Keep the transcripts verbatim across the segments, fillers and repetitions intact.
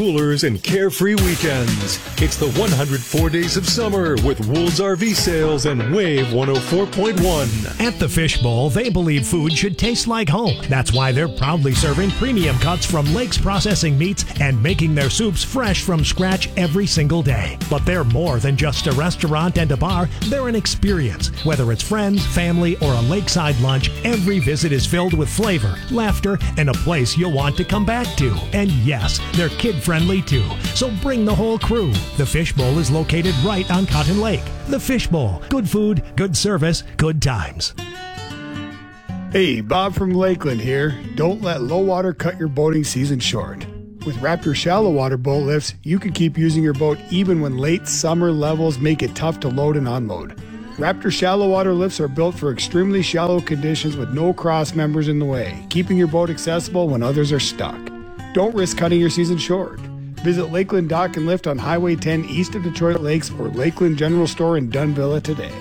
Coolers and carefree weekends. It's the one hundred four days of summer with Wool's R V Sales and Wave one oh four point one. At the Fishbowl, they believe food should taste like home. That's why they're proudly serving premium cuts from Lakes Processing Meats and making their soups fresh from scratch every single day. But they're more than just a restaurant and a bar. They're an experience. Whether it's friends, family, or a lakeside lunch, every visit is filled with flavor, laughter, and a place you'll want to come back to. And yes, they're kid-friendly too, so bring the whole crew. The Fishbowl is located right on Cotton Lake. The Fishbowl. Good food, good service, good times. Hey, Bob from Lakeland here. Don't let low water cut your boating season short. With Raptor shallow water boat lifts, you can keep using your boat even when late summer levels make it tough to load and unload. Raptor shallow water lifts are built for extremely shallow conditions with no cross members in the way, keeping your boat accessible when others are stuck. Don't risk cutting your season short. Visit Lakeland Dock and Lift on Highway ten east of Detroit Lakes or Lakeland General Store in Dunvilla today.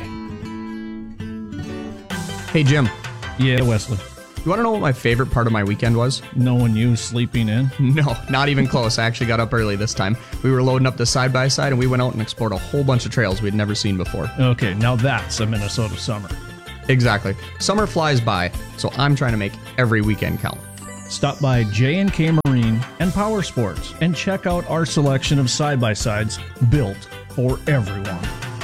Hey, Jim. Yeah, Wesley. You want to know what my favorite part of my weekend was? Knowing you sleeping in? No, not even close. I actually got up early this time. We were loading up the side-by-side, and we went out and explored a whole bunch of trails we'd never seen before. Okay, now that's a Minnesota summer. Exactly. Summer flies by, so I'm trying to make every weekend count. Stop by J and K Marine and Power Sports and check out our selection of side-by-sides built for everyone.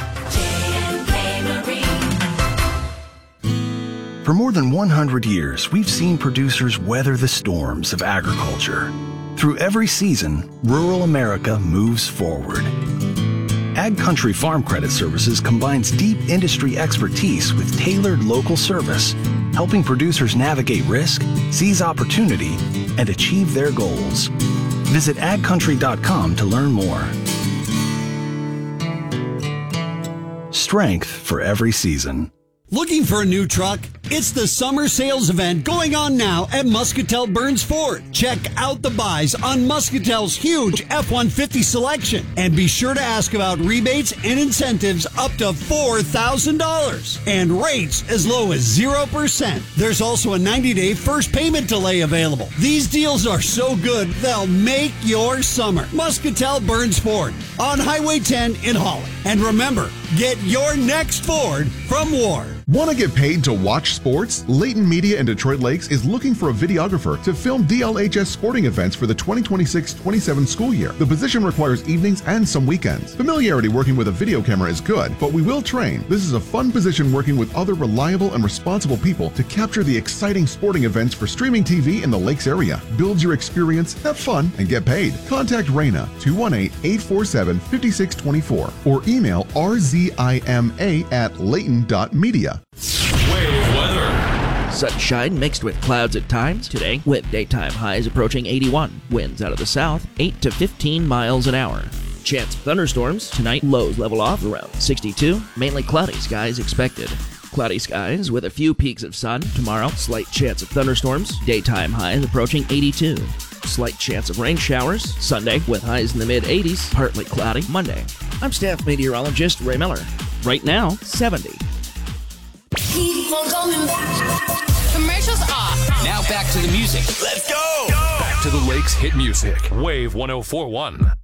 For more than one hundred years, we've seen producers weather the storms of agriculture. Through every season, rural America moves forward. Ag Country Farm Credit Services combines deep industry expertise with tailored local service, helping producers navigate risk, seize opportunity, and achieve their goals. Visit ag country dot com to learn more. Strength for every season. Looking for a new truck? It's the summer sales event going on now at Muscatel Burns Ford. Check out the buys on Muscatel's huge F one fifty selection. And be sure to ask about rebates and incentives up to four thousand dollars. And rates as low as zero percent. There's also a ninety-day first payment delay available. These deals are so good, they'll make your summer. Muscatel Burns Ford on Highway ten in Holland. And remember, get your next Ford from Ward. Want to get paid to watch sports? Layton Media in Detroit Lakes is looking for a videographer to film D L H S sporting events for the twenty twenty-six twenty-seven school year. The position requires evenings and some weekends. Familiarity working with a video camera is good, but we will train. This is a fun position working with other reliable and responsible people to capture the exciting sporting events for streaming T V in the Lakes area. Build your experience, have fun, and get paid. Contact Raina two one eight, eight four seven, five six two four or email r z i m a at layton dot media. Wave weather. Sunshine mixed with clouds at times today, with daytime highs approaching eighty-one. Winds out of the south, eight to fifteen miles an hour. Chance of thunderstorms tonight, lows level off around sixty-two. Mainly cloudy skies expected. Cloudy skies with a few peaks of sun. Tomorrow, slight chance of thunderstorms. Daytime highs approaching eighty-two. Slight chance of rain showers. Sunday with highs in the mid eighties. Partly cloudy. Monday. I'm staff meteorologist Ray Miller. Right now, seventy. Keep on coming back. Commercials off. Now back to the music. Let's go. Back to the Lakes hit music. Wave one oh four one.